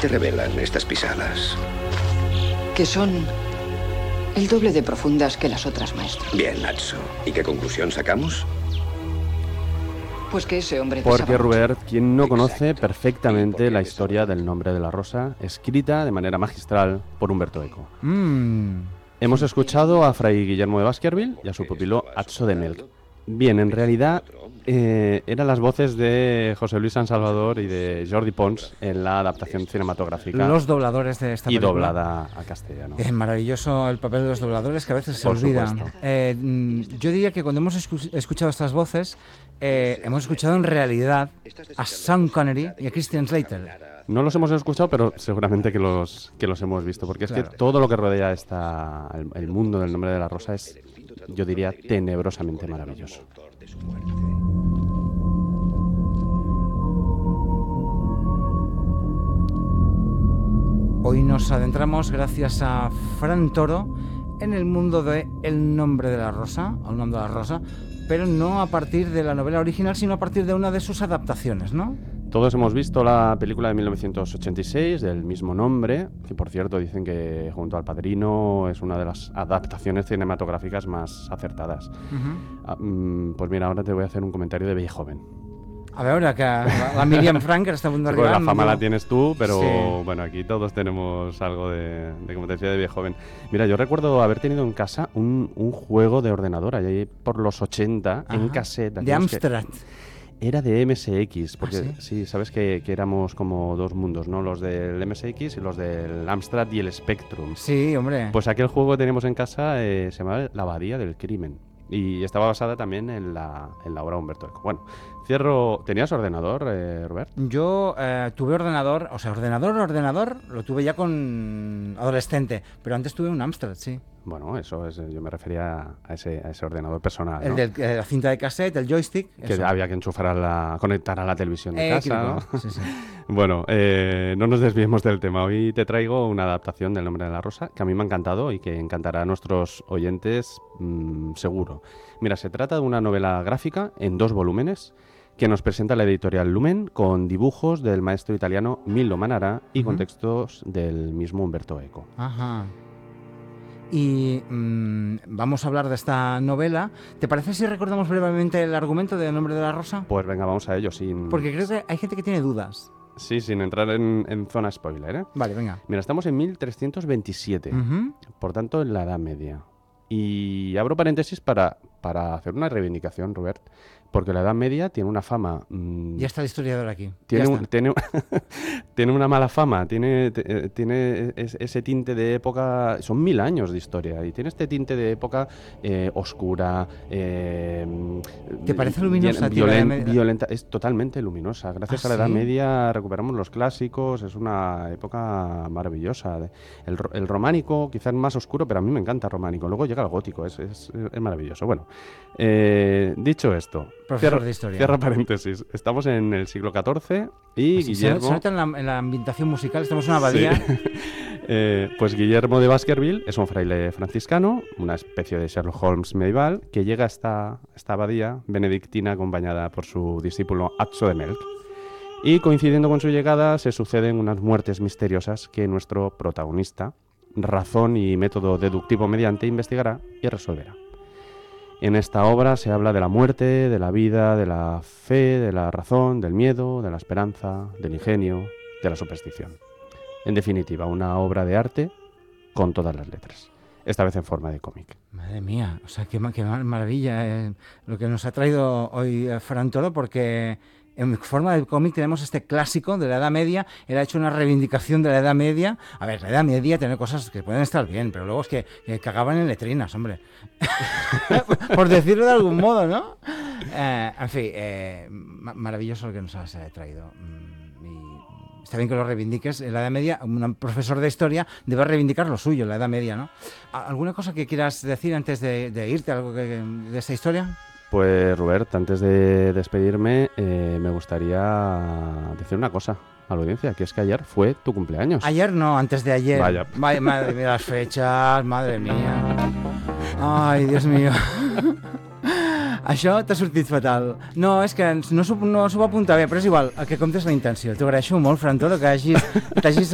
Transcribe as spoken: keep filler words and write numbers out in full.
te revelan estas pisadas? Que son el doble de profundas que las otras, maestro. Bien, Atso. ¿Y qué conclusión sacamos? Pues que ese hombre pesaba Porque, mucho. Robert, ¿quién no conoce Exacto. perfectamente ¿Y la por qué historia pesaba? del Nombre de la Rosa, escrita de manera magistral por Umberto Eco? Mm. Hemos escuchado a Fray Guillermo de Baskerville y a su pupilo Atso de Melc. Bien, en realidad eh, eran las voces de José Luis San Salvador y de Jordi Pons en la adaptación cinematográfica Los dobladores de esta y película. doblada a castellano. Es maravilloso el papel de los dobladores que a veces se Por olvidan. supuesto. Eh, mm, yo diría que cuando hemos escu- escuchado estas voces, eh, hemos escuchado en realidad a Sean Connery y a Christian Slater. No los hemos escuchado, pero seguramente que los, que los hemos visto, porque es Claro. que todo lo que rodea esta, el, el mundo del Nombre de la Rosa es, yo diría, tenebrosamente maravilloso. Hoy nos adentramos, gracias a Fran Toro, en el mundo de El Nombre de la Rosa, El Nombre de la Rosa, pero no a partir de la novela original, sino a partir de una de sus adaptaciones, ¿no? Todos hemos visto la película de mil novecientos ochenta y seis del mismo nombre, que por cierto dicen que junto al Padrino es una de las adaptaciones cinematográficas más acertadas. Uh-huh. Ah, mm, pues mira, ahora te voy a hacer un comentario de Beethoven. A veure, que la, la Miriam Frank està a punt Porque d'arribar. la fama em la diu- tienes tú, pero Sí. bueno, aquí todos tenemos algo de, de, como te decía, de Beethoven. Mira, yo recuerdo haber tenido en casa un, un juego de ordenador allí por los ochenta, en Ajá. cassette. De aquellos que- Amstrad. Era de M S X, porque ¿Ah, sí? sabes que, que éramos como dos mundos, ¿no? Los del M S X y los del Amstrad y el Spectrum. Sí, hombre. Pues aquel juego que teníamos en casa eh, se llamaba La Abadía del Crimen. Y estaba basada también en la, en la obra de Umberto Eco. Bueno, cierro... ¿Tenías ordenador, eh, Robert? Yo eh, tuve ordenador, o sea, ordenador, ordenador, lo tuve ya con adolescente, pero antes tuve un Amstrad, sí. Bueno, eso es... Yo me refería a ese, a ese ordenador personal, ¿no? El de eh, la cinta de cassette, el joystick. Que eso. había que enchufar a la... conectar a la televisión de Eh, casa, ¿no? crítico. Sí, sí. Bueno, eh, no nos desviemos del tema. Hoy te traigo una adaptación del Nombre de la Rosa que a mí me ha encantado y que encantará a nuestros oyentes mmm, seguro. Mira, se trata de una novela gráfica en dos volúmenes que nos presenta la editorial Lumen con dibujos del maestro italiano Milo Manara y Ujú. con textos del mismo Umberto Eco. Ajá. Y mm, vamos a hablar de esta novela. ¿Te parece si recordamos brevemente el argumento de El Nombre de la Rosa? Pues venga, vamos a ello sin... Porque creo que hay gente que tiene dudas. Sí, sin entrar en, en zona spoiler, ¿eh? Vale, venga. Mira, estamos en mil trescientos veintisiete. Ujú. Por tanto, en la Edad Media. Y abro paréntesis para, para hacer una reivindicación, Robert, porque la Edad Media tiene una fama... mmm, Ya está el historiador aquí. tiene, Ya un- está. tiene, tiene una mala fama, tiene, te- eh, tiene es- ese tinte de época... Son mil años de historia y tiene este tinte de época eh, oscura... eh, ¿Te parece bien- luminosa a ti la Edad violen- Media? violenta. Es totalmente luminosa. Gracias ¿Ah, a la Edad sí? Media recuperamos los clásicos, es una época maravillosa. El, ro- el románico quizás más oscuro, pero a mí me encanta el románico. Luego llega el gótico, es, es, es maravilloso. Bueno, eh, dicho esto... Profesor cierro- de historia. Cierro paréntesis. Estamos en el siglo catorce y Sí, se, Guillermo... se nota en la, en la ambientación musical, estamos en una abadía. Sí. Eh, pues Guillermo de Baskerville es un fraile franciscano, una especie de Sherlock Holmes medieval, que llega a esta, esta abadía benedictina acompañada por su discípulo Atso de Melc. Y coincidiendo con su llegada se suceden unas muertes misteriosas que nuestro protagonista, razón y método deductivo mediante, investigará y resolverá. En esta obra se habla de la muerte, de la vida, de la fe, de la razón, del miedo, de la esperanza, del ingenio, de la superstición. En definitiva, una obra de arte con todas las letras, esta vez en forma de cómic. Madre mía, o sea, qué, ma- qué ma- maravilla eh, lo que nos ha traído hoy eh, Fran Toro, porque en forma de cómic tenemos este clásico de la Edad Media. Él ha hecho una reivindicación de la Edad Media. A ver, la Edad Media tiene cosas que pueden estar bien, pero luego es que, que cagaban en letrinas, hombre. Por decirlo de algún modo, ¿no? Eh, en fin, eh, ma- maravilloso lo que nos has eh, traído. Mm, y está bien que lo reivindiques. En la Edad Media, un profesor de historia debe reivindicar lo suyo, la Edad Media, ¿no? ¿A- ¿Alguna cosa que quieras decir antes de, de irte, algo que, de esta historia? Pues Robert, antes de despedirme, eh, me gustaría decir una cosa a la audiencia, que es que ayer fue tu cumpleaños. Ayer no, antes de ayer. Vaya. Vaya, madre mía, las fechas, madre mía. Ai, Dios mío. Això t'ha sortit fatal. No, és que no s'ho no s'ho va apuntar bé, però és igual, el que compta és la intenció. T'ho agraeixo molt, Fran Toro, que hagis, t'hagis